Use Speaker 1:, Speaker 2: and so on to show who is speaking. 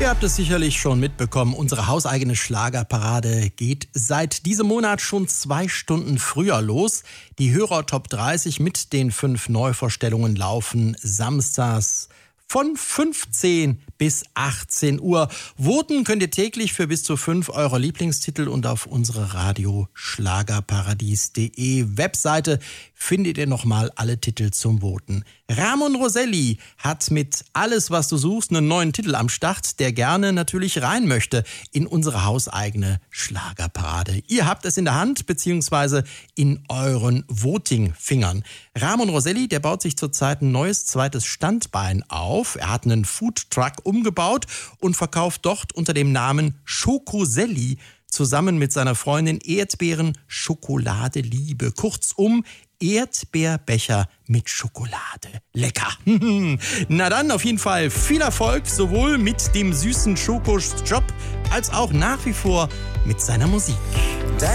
Speaker 1: Ihr habt es sicherlich schon mitbekommen, unsere hauseigene Schlagerparade geht seit diesem Monat schon 2 Stunden früher los. Die Hörer Top 30 mit den 5 Neuvorstellungen laufen samstags von 15 bis 18 Uhr. Voten könnt ihr täglich für bis zu 5 eurer Lieblingstitel und auf unsere Radioschlagerparadies.de Webseite findet ihr nochmal alle Titel zum Voten. Ramon Roselli hat mit Alles, was du suchst einen neuen Titel am Start, der gerne natürlich rein möchte in unsere hauseigene Schlagerparade. Ihr habt es in der Hand beziehungsweise in euren Voting-Fingern. Ramon Roselli, der baut sich zurzeit ein neues zweites Standbein auf. Er hat einen Foodtruck umgebaut und verkauft dort unter dem Namen Schokoselli zusammen mit seiner Freundin Erdbeeren Schokolade Liebe. Kurzum, Erdbeerbecher mit Schokolade. Lecker. Na dann auf jeden Fall viel Erfolg, sowohl mit dem süßen Schokojob als auch nach wie vor mit seiner Musik.